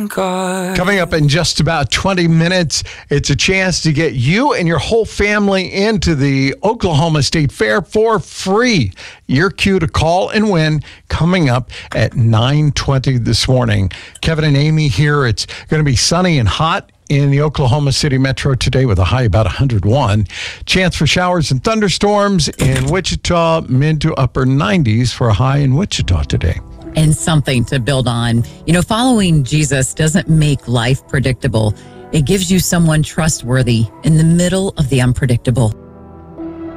God. Coming up in just about 20 minutes, it's a chance to get you and your whole family into the Oklahoma State Fair for free. Your cue to call and win coming up at 9:20 this morning. Kevin and Amy here. It's going to be sunny and hot in the Oklahoma City metro today with a high about 101. Chance for showers and thunderstorms in Wichita, mid to upper 90s for a high in Wichita today. And something to build on. You know, following Jesus doesn't make life predictable. It gives you someone trustworthy in the middle of the unpredictable.